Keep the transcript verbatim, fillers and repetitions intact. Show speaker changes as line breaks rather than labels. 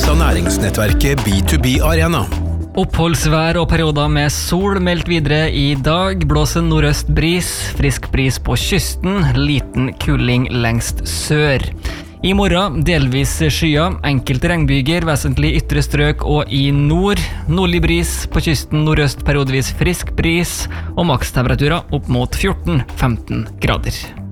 av næringsnettverket B to B Arena.
Oppholdsvær og perioder med sol meldt videre i dag. Blåser nordøst bris, frisk bris på kysten, liten kuling lengst sør. I morgen delvis skyer, enkelte regnbyger, vesentlig ytre strøk og i nord. Nordlig bris på kysten, nordøst periodevis frisk bris og makstemperaturer opp mot fjorten til femten grader.